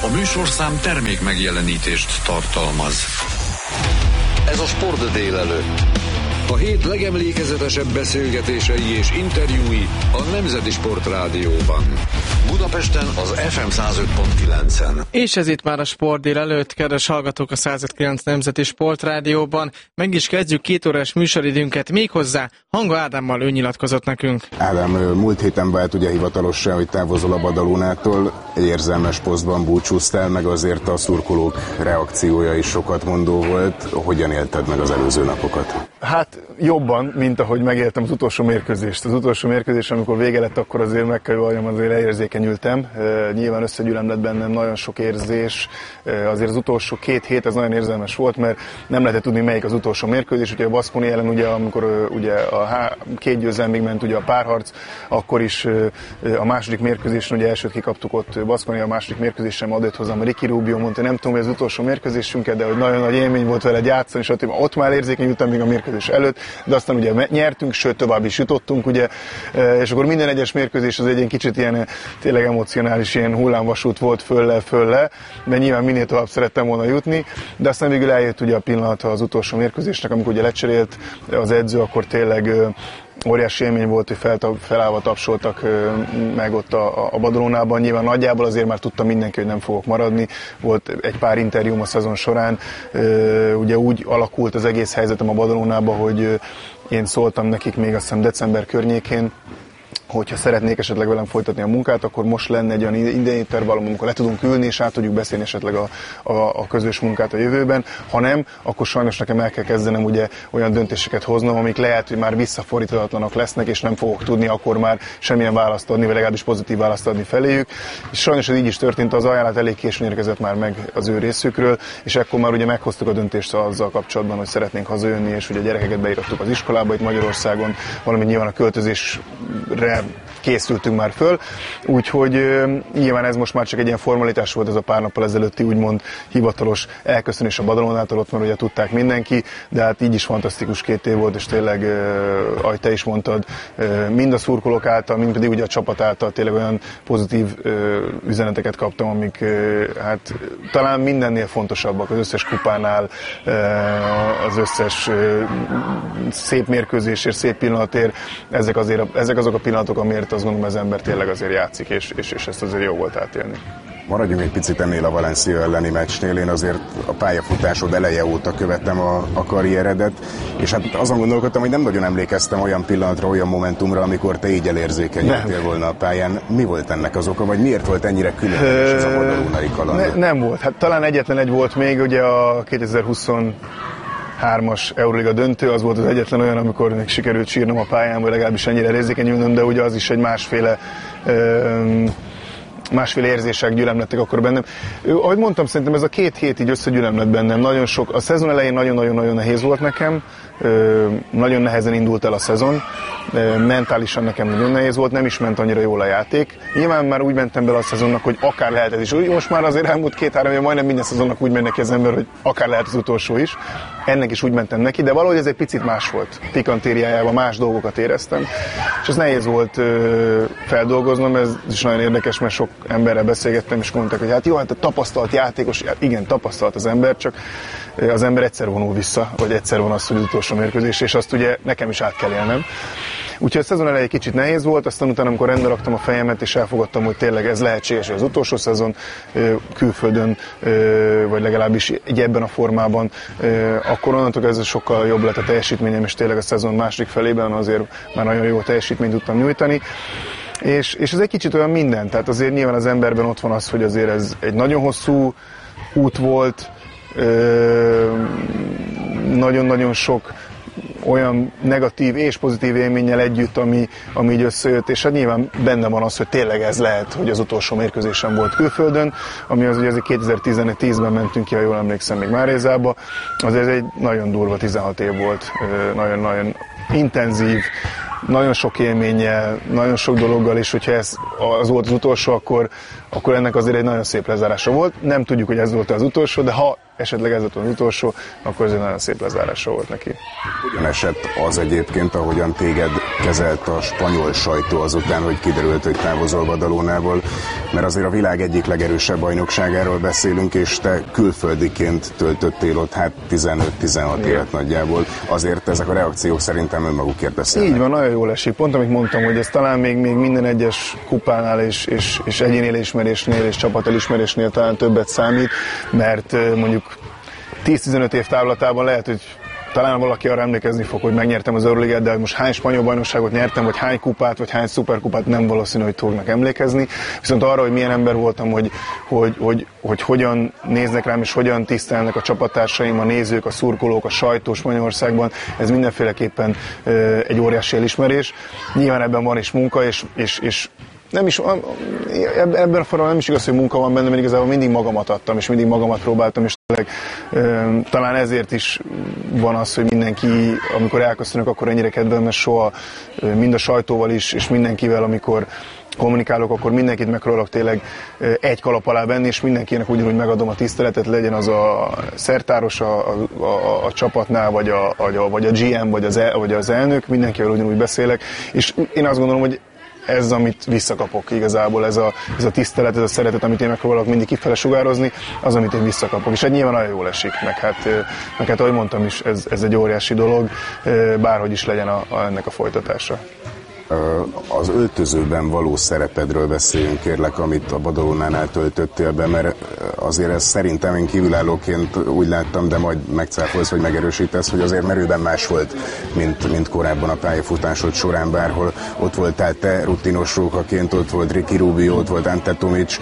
A műsorszám termék megjelenítést tartalmaz. Ez a Sport délelőtt. A hét legemlékezetesebb beszélgetései és interjúi a Nemzeti Sport Rádióban. Budapesten az FM 105.9-en. És ez itt már a Sport délelőtt, kedves hallgatók, a 105.9 Nemzeti Sport Rádióban. Meg is kezdjük 2 órás műsoridőnket, méghozzá Hanga Ádámmal, ő nyilatkozott nekünk. Ádám, múlt héten vált ugye hivatalossá, hogy távozol a Badalónától, egy érzelmes posztban búcsúztál, meg azért a szurkolók reakciója is sokat mondó volt. Hogyan élted meg az előző napokat? Hát jobban, mint ahogy megéltem az utolsó mérkőzést. Az utolsó mérkőzés, amikor vége lett, akkor azért meg kell valljam, azért elérzékenyültem. Nyilván összegyűlöm lett bennem nagyon sok érzés. Azért az utolsó 2 hét ez nagyon érzelmes volt, mert nem lehetett tudni, melyik az utolsó mérkőzés. Ugye a Baskonia ellen, ugye, amikor ugye a 2 győzelmig ment ugye a párharc, akkor is a második mérkőzésen, ugye elsőt kikaptuk ott Baskonia, a második mérkőzésen adott hozzám a Ricky Rubio, mondta, nem tudom, hogy az utolsó mérkőzésünket, de hogy nagyon nagy élmény volt vele játszani, és ott már érzékenyültem még a mérkőzés előtt, de aztán ugye nyertünk, sőt tovább is jutottunk, ugye, és akkor minden egyes mérkőzés az egy kicsit ilyen tényleg emocionális, ilyen hullámvasút volt fölle, de nyilván minél tovább szerettem volna jutni, de aztán végül eljött ugye a pillanata az utolsó mérkőzésnek, amikor ugye lecserélt az edző, akkor tényleg óriási élmény volt, hogy felállva tapsoltak meg ott a Badalónában. Nyilván nagyjából azért már tudta mindenki, hogy nem fogok maradni. Volt egy pár interjúm a szezon során. Ugye úgy alakult az egész helyzetem a Badalónában, hogy én szóltam nekik még azt hiszem december környékén, hogyha szeretnék esetleg velem folytatni a munkát, akkor most lenne egy olyan idejéntervallum, amikor le tudunk ülni, és át tudjuk beszélni esetleg a közös munkát a jövőben. Ha nem, akkor sajnos nekem el kell kezdenem ugye olyan döntéseket hoznom, amik lehet, hogy már visszafordíthatatlanak lesznek, és nem fogok tudni akkor már semmilyen választ adni, vagy legalábbis pozitív választ adni feléjük. És sajnos ez így is történt, az ajánlat elég későn érkezett már meg az ő részükről, és ekkor már ugye meghoztuk a döntést azzal kapcsolatban, hogy szeretnénk hazajönni, és ugye a gyerekeket beírattuk az iskolába itt Magyarországon, valamint nyilván a költözésre készültünk már föl, úgyhogy nyilván ez most már csak egy ilyen formalitás volt, ez a pár nappal ezelőtti úgymond hivatalos elköszönés a Badalónától, ott már ugye tudták mindenki, de hát így is fantasztikus 2 év volt, és tényleg, ahogy te is mondtad, mind a szurkolók által, mind pedig ugye a csapat által tényleg olyan pozitív üzeneteket kaptam, amik hát talán mindennél fontosabbak, az összes kupánál, az összes szép mérkőzésért, szép pillanatért, ezek azok a pillanatok, amiért azt gondolom, az ember tényleg azért játszik, és ezt azért jó volt átélni. Maradjunk egy picit ennél a Valencia elleni meccsnél, én azért a pályafutásod eleje óta követem a karrieredet, és hát azon gondolkodtam, hogy nem nagyon emlékeztem olyan pillanatra, olyan momentumra, amikor te így elérzékenyültél volna a pályán. Mi volt ennek az oka, vagy miért volt ennyire különleges ez a badalónai kaland? Nem volt, hát talán egyetlen egy volt még, ugye a 2023-as Euroliga döntő, az volt az egyetlen olyan, amikor még sikerült sírnom a pályán, vagy legalábbis ennyire érzékenyülnöm, de ugye az is egy másféle érzések gyülemlettek akkor bennem. Ahogy mondtam, szerintem ez a 2 hét így összegyülemlett bennem. Nagyon sok, a szezon elején nagyon-nagyon nehéz volt nekem, nagyon nehezen indult el a szezon, mentálisan nekem nagyon nehéz volt, nem is ment annyira jól a játék. Nyilván már úgy mentem bele a szezonnak, hogy akár lehet ez is. Most már azért elmúlt 2-3 év, majdnem minden szezonnak úgy megy neki az ember, hogy akár lehet az utolsó is. Ennek is úgy mentem neki, de valahogy ez egy picit más volt. Pikantériájában más dolgokat éreztem, és ez nehéz volt feldolgoznom, ez is nagyon érdekes, mert sok emberrel beszélgettem, és mondták, hogy hát jó, hát a tapasztalt játékos, igen, tapasztalt az ember, csak az ember egyszer vonul vissza, vagy egyszer van az, hogy az utolsó mérkőzés, és azt ugye nekem is át kell élnem. Úgyhogy a szezon elején egy kicsit nehéz volt, aztán utána, amikor rendbe raktam a fejemet, és elfogadtam, hogy tényleg ez lehetséges, hogy az utolsó szezon külföldön, vagy legalábbis így ebben a formában, akkor onnantól ez sokkal jobb lett a teljesítményem, és tényleg a szezon második felében azért már nagyon jó teljesítményt tudtam nyújtani. És ez egy kicsit olyan minden, tehát azért nyilván az emberben ott van az, hogy azért ez egy nagyon hosszú út volt, nagyon-nagyon sok olyan negatív és pozitív élménnyel együtt, ami így összejött, és hát nyilván benne van az, hogy tényleg ez lehet, hogy az utolsó mérkőzésem volt külföldön, ami az ugye 2010-ben mentünk ki, ha jól emlékszem, még Márézába, azért ez egy nagyon durva 16 év volt, nagyon-nagyon intenzív, nagyon sok élménnyel, nagyon sok dologgal, és hogyha ez az volt az utolsó, akkor ennek azért egy nagyon szép lezárása volt. Nem tudjuk, hogy ez volt az utolsó, de ha esetleg ez volt az utolsó, akkor ez egy nagyon szép lezárása volt neki. Hogyan esett az egyébként, ahogyan téged kezelt a spanyol sajtó azután, hogy kiderült, hogy távozol Badalonából, mert azért a világ egyik legerősebb bajnokságáról beszélünk, és te külföldiként töltöttél ott 15-16 évet nagyjából. Azért ezek a reakciók szerintem önmagukért beszélnek. Így van, nagyon jól esik. Pont amit mondtam, hogy ez talán még minden egyes kupánál és egyéni elismerésnél és csapatelismerésnél talán többet számít, mert mondjuk 10-15 év távlatában lehet, hogy talán valaki arra emlékezni fog, hogy megnyertem az Euroligát, de most hány spanyol bajnokságot nyertem, vagy hány kupát, vagy hány szuperkupát, nem valószínű, hogy fognak emlékezni. Viszont arra, hogy milyen ember voltam, hogy hogyan néznek rám, és hogyan tisztelnek a csapattársaim, a nézők, a szurkolók, a sajtó Spanyolországban, ez mindenféleképpen egy óriási elismerés. Nyilván ebben van is munka, és nem is, ebben a formában nem is igaz, hogy munka van benne, mert igazából mindig magamat adtam, és mindig magamat próbáltam, és talán ezért is van az, hogy mindenki, amikor elköszönök, akkor ennyire kedvelmes, soha mind a sajtóval is, és mindenkivel, amikor kommunikálok, akkor mindenkit megpróbálok tényleg egy kalap alá venni, és mindenkinek ugyanúgy megadom a tiszteletet, legyen az a szertáros a csapatnál, vagy a GM, vagy az elnök, mindenkivel ugyanúgy beszélek, és én azt gondolom, hogy ez, amit visszakapok igazából, ez a tisztelet, ez a szeretet, amit én megpróbálok mindig kifele sugározni, az, amit én visszakapok. És nyilván nagyon jól esik, meg hát ahogy mondtam is, ez egy óriási dolog, bárhogy is legyen ennek a folytatása. Az öltözőben való szerepedről beszéljünk, kérlek, amit a Badalonánál töltöttél be, mert azért ez szerintem, én kívülállóként úgy láttam, de majd megcáfolsz, vagy megerősítesz, hogy azért merőben más volt, mint korábban a pályafutásod során, bárhol ott voltál te rutinos rókaként, ott volt Ricky Rubio, ott volt Ante Tomic.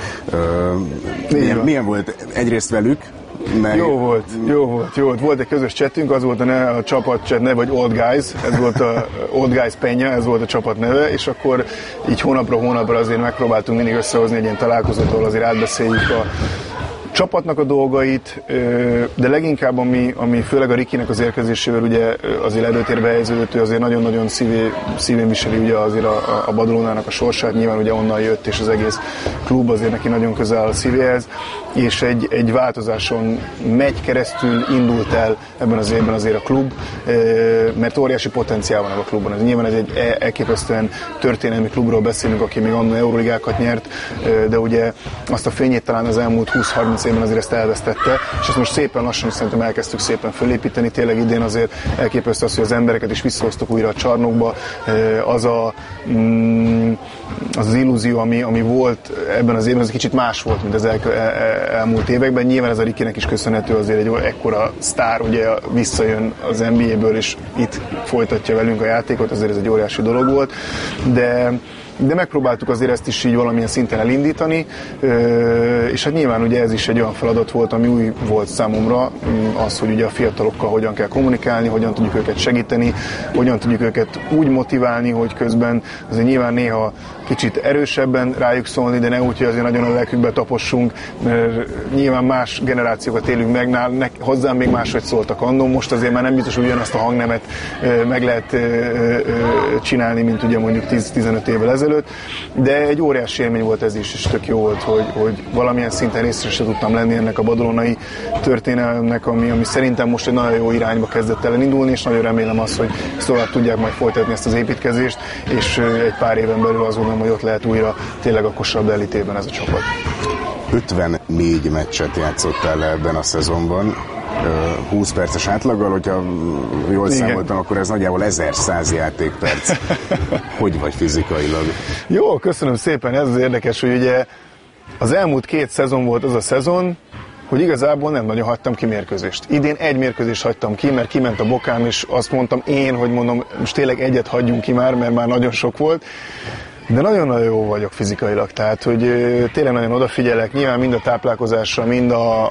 Milyen volt egyrészt velük? Jó volt. Volt egy közös chatünk, az volt a csapat chat neve, vagy Old Guys, ez volt a Old Guys Peña, ez volt a csapat neve, és akkor így hónapra azért megpróbáltunk mindig összehozni egy ilyen találkozót, ahol azért átbeszéljük a csapatnak a dolgait, de leginkább ami főleg a Rikinek az érkezésével ugye azért előtérbe helyeződött, ő azért nagyon-nagyon szívén viseli ugye azért a Badalonának a sorsát, nyilván ugye onnan jött, és az egész klub azért neki nagyon közel áll a szívéhez, és egy változáson megy keresztül, indult el ebben az évben azért a klub, mert óriási potenciál van a klubban. Nyilván ez egy elképesztően történelmi klubról beszélünk, aki még annól Euroligákat nyert, de ugye azt a fényét talán az elmúlt 20-30 évben azért ezt elvesztette, és ezt most szépen lassan szerintem elkezdtük szépen fölépíteni. Tényleg idén azért elképesztő az, hogy az embereket is visszahoztuk újra a csarnokba. Az illúzió, ami volt ebben az évben, az kicsit más volt, mint az elmúlt években. Nyilván ez a Rikinek is köszönhető, azért egy ekkora sztár ugye visszajön az NBA-ből, és itt folytatja velünk a játékot, azért ez egy óriási dolog volt, de megpróbáltuk azért ezt is így valamilyen szinten elindítani, és hát nyilván ugye ez is egy olyan feladat volt, ami új volt számomra, az, hogy ugye a fiatalokkal hogyan kell kommunikálni, hogyan tudjuk őket segíteni, hogyan tudjuk őket úgy motiválni, hogy közben azért nyilván néha kicsit erősebben rájuk szólni, de ne úgy, hogy azért nagyon a lelkükbe tapossunk, mert nyilván más generációkat élünk meg, hozzám még máshogy szóltak annól, most azért már nem biztos, hogy ugyanazt a hangnemet meg lehet csinálni, mint ugye mondjuk 10-15 évvel ezelőtt, de egy óriási élmény volt ez is, és tök jó volt, hogy valamilyen szinten részre se tudtam lenni ennek a badalonai történelemnek, ami szerintem most egy nagyon jó irányba kezdett el indulni, és nagyon remélem azt, hogy tovább tudják majd folytatni ezt az építkezést, és egy pár éven belül azt gondolom, hogy ott lehet újra tényleg a kosárlabda elitében ez a csapat. 54 meccset játszottál le ebben a szezonban, 20 perces átlaggal, hogyha jól számoltam, akkor ez nagyjából 1100 játékperc. Hogy vagy fizikailag? Jó, köszönöm szépen, ez az érdekes, hogy ugye az elmúlt 2 szezon volt az a szezon, hogy igazából nem nagyon hagytam ki mérkőzést. Idén egy mérkőzést hagytam ki, mert kiment a bokám, és azt mondtam hogy most tényleg egyet hagyjunk ki már, mert már nagyon sok volt. De nagyon-nagyon jó vagyok fizikailag, tehát hogy tényleg nagyon odafigyelek, nyilván mind a táplálkozásra, mind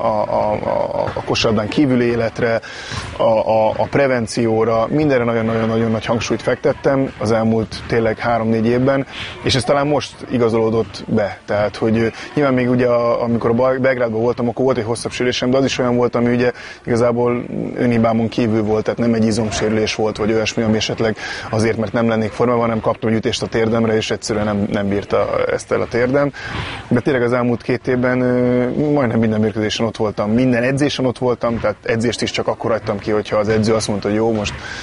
a kosárlabdán kívüli életre, a prevencióra, mindenre nagyon-nagyon nagy hangsúlyt fektettem az elmúlt tényleg 3-4 évben, és ez talán most igazolódott be, tehát hogy nyilván még ugye amikor a Belgrádban voltam, akkor volt egy hosszabb sérülésem, de az is olyan volt, ami ugye igazából önhibámon kívül volt, tehát nem egy izomsérülés volt, vagy olyasmi, ami esetleg azért, mert nem lennék formában, hanem kaptam egy ütést a térdemre, és egyszerűen nem bírta ezt el a térdem. De tényleg az elmúlt 2 évben majdnem minden mérkőzésen ott voltam, minden edzésen ott voltam, tehát edzést is csak akkor hagytam ki, hogyha az edző azt mondta, hogy jó, most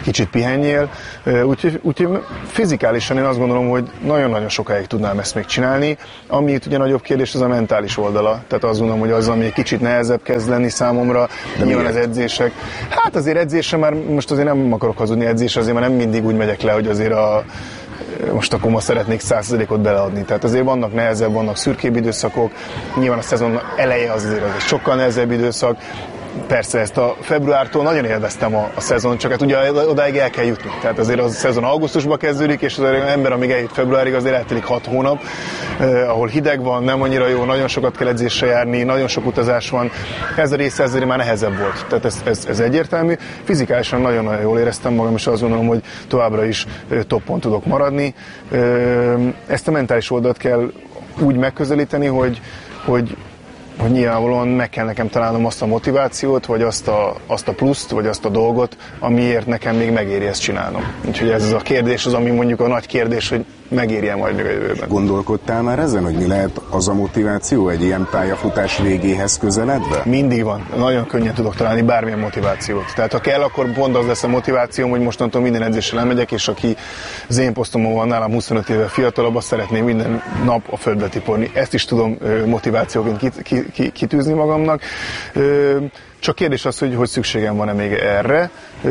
kicsit pihenjél. Úgyhogy fizikálisan én azt gondolom, hogy nagyon-nagyon sokáig tudnám ezt még csinálni. Ami itt ugye nagyobb kérdés, az a mentális oldala. Tehát azt gondolom, hogy az, ami egy kicsit nehezebb kezd lenni számomra. De nyilván az edzések. Hát azért edzésre már, most azért nem akarok hazudni, edzésre azért már nem mindig úgy megyek le, hogy azért most akkor ma szeretnék 100%-ot beleadni. Tehát azért vannak nehezebb, vannak szürkébb időszakok. Nyilván a szezon eleje az azért egy sokkal nehezebb időszak. Persze ezt a februártól nagyon élveztem a szezon, csak hát ugye odáig el kell jutni. Tehát azért a szezon augusztusban kezdődik, és az ember, amíg eljut februárig, azért eltelik 6 hónap, ahol hideg van, nem annyira jó, nagyon sokat kell edzésre járni, nagyon sok utazás van. Ez a része azért már nehezebb volt. Tehát ez egyértelmű. Fizikálisan nagyon-nagyon jól éreztem magam, és azt gondolom, hogy továbbra is toppon tudok maradni. Ezt a mentális oldalt kell úgy megközelíteni, hogy nyilvánvalóan meg kell nekem találnom azt a motivációt, vagy azt a pluszt, vagy azt a dolgot, amiért nekem még megéri ezt csinálnom. Úgyhogy ez a kérdés az, ami mondjuk a nagy kérdés, hogy megérje majd még a jövőben. Gondolkodtál már ezen, hogy mi lehet az a motiváció egy ilyen pályafutás végéhez közeledve? Mindig van. Nagyon könnyen tudok találni bármilyen motivációt. Tehát ha kell, akkor pont az lesz a motivációm, hogy mostantól minden edzésre lemegyek, és aki az én posztomon van nálam 25 éve fiatalabb, azt szeretném minden nap a földbe tiporni. Ezt is tudom motivációként kitűzni magamnak. Csak kérdés az, hogy szükségem van-e még erre.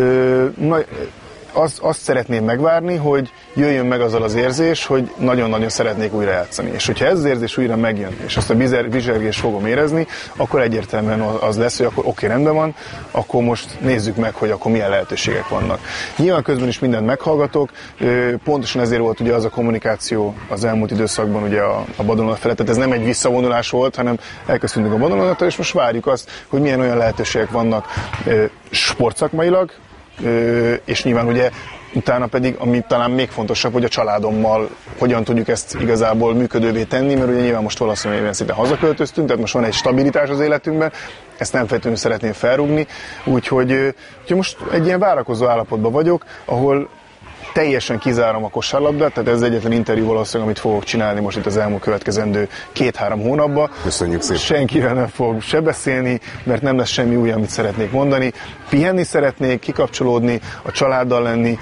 Azt szeretném megvárni, hogy jöjjön meg azzal az érzés, hogy nagyon-nagyon szeretnék újra játszani. És hogyha ez az érzés újra megjön, és azt a bizsergést fogom érezni, akkor egyértelműen az lesz, hogy akkor oké, rendben van, akkor most nézzük meg, hogy akkor milyen lehetőségek vannak. Nyilván közben is mindent meghallgatok, pontosan ezért volt ugye az a kommunikáció az elmúlt időszakban ugye a Badalona felett, tehát ez nem egy visszavonulás volt, hanem elköszöntünk a Badalonától, és most várjuk azt, hogy milyen olyan lehetőségek vannak sportszakmailag, és nyilván ugye utána pedig, ami talán még fontosabb, hogy a családommal hogyan tudjuk ezt igazából működővé tenni, mert ugye nyilván most valószínűleg szinte hazaköltöztünk, tehát most van egy stabilitás az életünkben, ezt nem feltétlenül szeretném felrúgni, úgyhogy most egy ilyen várakozó állapotban vagyok, ahol teljesen kizárom a kosárlabdát, tehát ez egyetlen interjú valószínűleg, amit fogok csinálni most itt az elmúlt következendő 2-3 hónapban. Köszönjük szépen. Senkivel nem fogok se beszélni, mert nem lesz semmi új, amit szeretnék mondani. Pihenni szeretnék, kikapcsolódni, a családdal lenni,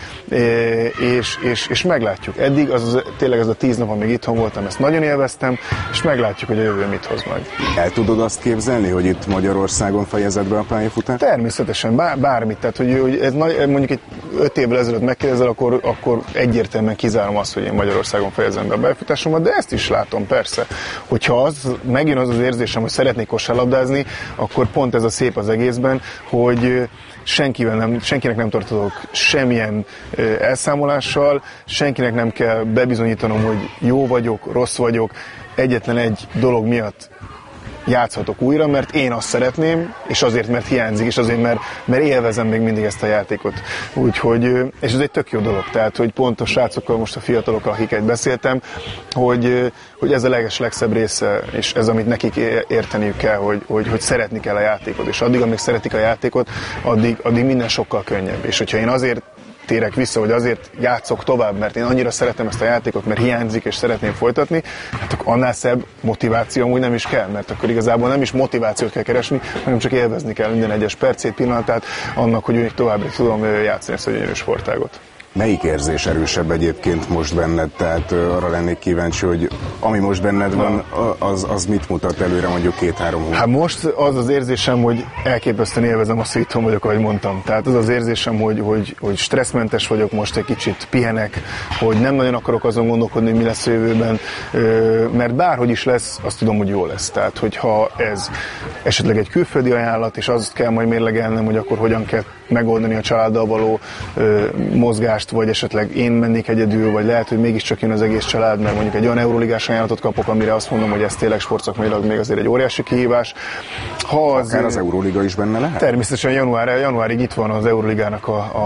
és meglátjuk. Eddig tényleg ez a 10 nap, amíg itthon voltam, ezt nagyon élveztem, és meglátjuk, hogy a jövő mit hoz majd. El tudod azt képzelni, hogy itt Magyarországon fejezed be a pályafutást? Természetesen, bármit. Tehát, hogy ez mondjuk egy 5 évvel ezelőtt megkérdezel, akkor egyértelműen kizárom azt, hogy én Magyarországon fejezem be a pályafutásomat, de ezt is látom, persze. Hogyha megjön az érzésem, hogy szeretnék kosárlabdázni, akkor pont ez a szép az egészben, hogy senkinek nem tartozok semmilyen elszámolással, senkinek nem kell bebizonyítanom, hogy jó vagyok, rossz vagyok, egyetlen egy dolog miatt játszhatok újra, mert én azt szeretném, és azért, mert hiányzik, és azért, mert élvezem még mindig ezt a játékot. Úgyhogy, és ez egy tök jó dolog, tehát, hogy pont a srácokkal, most a fiatalokkal, akiket beszéltem, hogy ez a legszebb része, és ez, amit nekik érteniük kell, hogy szeretni kell a játékot, és addig, amíg szeretik a játékot, addig minden sokkal könnyebb. És hogyha én azért térek vissza, hogy azért játszok tovább, mert én annyira szeretem ezt a játékot, mert hiányzik, és szeretném folytatni, hát akkor annál szebb motiváció amúgy nem is kell, mert akkor igazából nem is motivációt kell keresni, hanem csak élvezni kell minden egyes percét, pillanatát annak, hogy még továbbra tudom játszani ezt a gyönyörű sportágot. Melyik érzés erősebb egyébként most benned? Tehát arra lennék kíváncsi, hogy ami most benned van, az mit mutat előre mondjuk 2-3 hónap? Hát most az érzésem, hogy elképesztően élvezem azt, hogy itthon vagyok, ahogy mondtam. Tehát az érzésem, hogy stresszmentes vagyok, most egy kicsit pihenek, hogy nem nagyon akarok azon gondolkodni, hogy mi lesz a jövőben, mert bárhogy is lesz, azt tudom, hogy jó lesz. Tehát, hogyha ez esetleg egy külföldi ajánlat, és azt kell majd mérlegelnem, hogy akkor hogyan kell megoldani a családdal való mozgást, vagy esetleg én mennék egyedül, vagy lehet, hogy mégiscsak jön az egész család, mert mondjuk egy olyan euróligás ajánlatot kapok, amire azt mondom, hogy ez tényleg sportszakmailag még azért egy óriási kihívás. Akár az Euróliga is benne lehet? Természetesen januárig itt van az Euróligának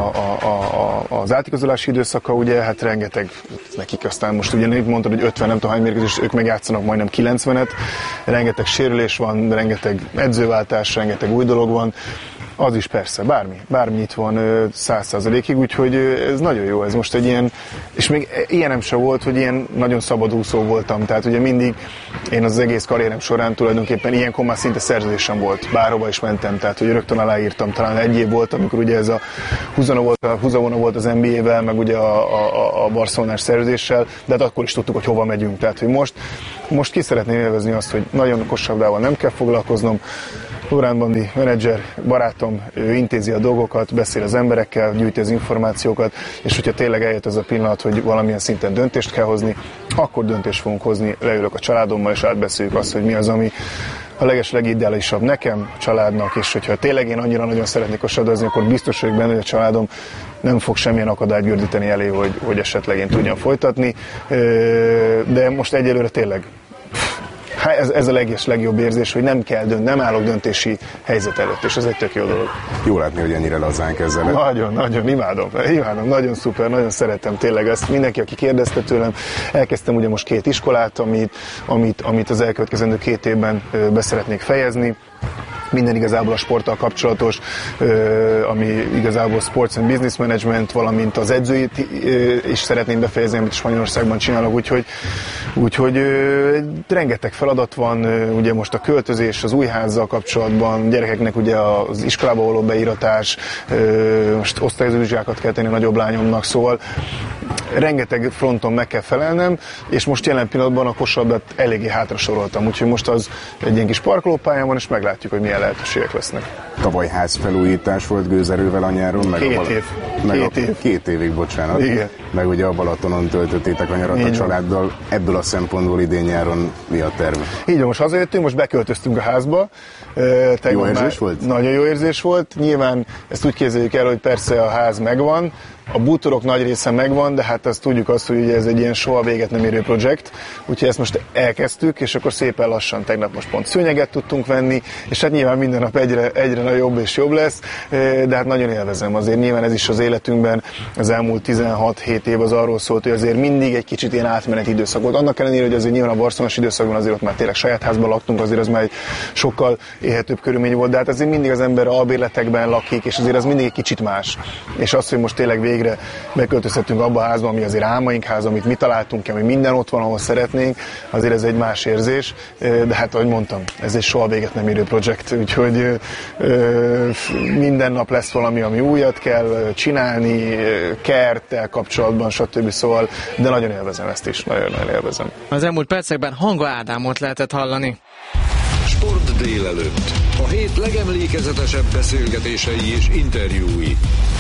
az átigazolási időszaka, ugye, hát rengeteg nekik, aztán most ugye mondtad, hogy 50 nem tudom hány mérkőzés, ők megjátszanak majdnem 90-et, rengeteg sérülés van, rengeteg edzőváltás, rengeteg új dolog van. Az is persze, bármi itt van 100%-ig, úgyhogy ez nagyon jó, ez most egy ilyen, és még ilyenem se volt, hogy ilyen nagyon szabadúszó voltam, tehát ugye mindig én az egész karrierem során tulajdonképpen ilyenkor már szinte szerződésem volt, bárhova is mentem, tehát hogy rögtön aláírtam, talán egy év volt, amikor ugye ez a húzavona volt az NBA-vel, meg ugye a Barcelonás szerződéssel, de hát akkor is tudtuk, hogy hova megyünk, tehát hogy most ki szeretném élvezni azt, hogy nagyon kosárlabdával nem kell foglalkoznom. Lórán Bandi, menedzser, barátom, ő intézi a dolgokat, beszél az emberekkel, gyűjti az információkat, és hogyha tényleg eljött ez a pillanat, hogy valamilyen szinten döntést kell hozni, akkor döntést fogunk hozni, leülök a családommal, és átbeszéljük azt, hogy mi az, ami a legideálisabb nekem, a családnak, és hogyha tényleg én annyira nagyon szeretnék kosaradozni, akkor biztos vagyok benne, hogy a családom nem fog semmilyen akadályt gördíteni elé, hogy esetleg én tudjam folytatni, de most egyelőre tényleg ez a legjobb érzés, hogy nem állok döntési helyzet előtt, és ez egy tök jó dolog. Jó látni, hogy ennyire lazán kezeled. Nagyon, imádom, nagyon szuper, nagyon szeretem tényleg ezt. Mindenki, aki kérdezte tőlem, elkezdtem ugye most 2 iskolát, amit az elkövetkezendő 2 évben be szeretnék fejezni. Minden igazából a sporttal kapcsolatos, ami igazából Sports and Business Management, valamint az edzőit is szeretném befejezni, amit Spanyolországban csinálok, úgyhogy rengeteg feladat van, ugye most a költözés az új házzal kapcsolatban, gyerekeknek ugye az iskolába való beíratás, most osztályozóvizsgákat kell tenni a nagyobb lányomnak, szóval rengeteg fronton meg kell felelnem, és most jelen pillanatban a kosarlabdát eléggé hátra soroltam, úgyhogy most az egy ilyen kis parkolópályán van, és meglátjuk, hogy milyen lehetőségek lesznek. Tavaly házfelújítás volt gőzerővel a nyáron, meg 2 évig, bocsánat. Igen. Meg ugye a Balatonon töltöttétek a nyarat a családdal. Ebből a szempontból idén nyáron mi a terv? Így van, most hazajöttünk, most beköltöztünk a házba. Jó érzés volt? Nagyon jó érzés volt. Nyilván ezt úgy képzeljük el, hogy persze a ház megvan, a bútorok nagy része megvan, de hát azt tudjuk azt, hogy ez egy ilyen soha véget nem érő projekt, úgyhogy ezt most elkezdtük, és akkor szépen lassan tegnap most pont szőnyeget tudtunk venni, és hát nyilván minden nap egyre jobb és jobb lesz, de hát nagyon élvezem. Azért nyilván ez is az életünkben az elmúlt 16-7 év az arról szólt, hogy azért mindig egy kicsit ilyen átmeneti időszak volt. Annak ellenére, hogy azért nyilván a barcelonas időszakban azért ott már tényleg saját házban laktunk, azért az már egy sokkal élhetőbb körülmény volt, de hát azért mindig az ember albérletekben lakik, és azért az mindig egy kicsit más. És az, hogy most tényleg végre beköltözhetünk abba a házba, ami azért álmaink háza, amit mi találtunk ki, ami minden ott van, ahol szeretnénk, azért ez egy más érzés, de hát ahogy mondtam, ez egy soha véget nem érő projekt, úgyhogy minden nap lesz valami, ami újat kell csinálni, kerttel kapcsolatban, stb. Szóval, de nagyon élvezem ezt is, nagyon élvezem. Az elmúlt percekben Hanga Ádámot lehetett hallani. Sport délelőtt. A hét legemlékezetesebb beszélgetései és interjúi.